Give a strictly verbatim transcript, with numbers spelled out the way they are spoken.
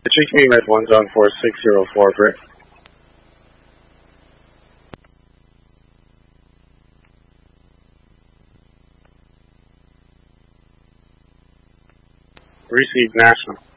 Chicken Red one John four six zero four, Brick. Receive National.